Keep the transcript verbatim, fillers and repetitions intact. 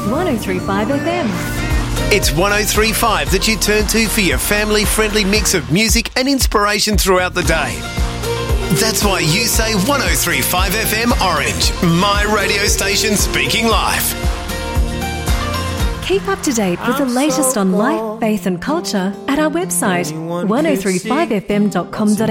one oh three point five F M. It's one oh three point five that you turn to for your family-friendly mix of music and inspiration throughout the day. That's why you say one oh three point five F M Orange, my radio station speaking life. Keep up to date with the latest on life, faith and culture at our website, one oh three five f m dot com dot a u.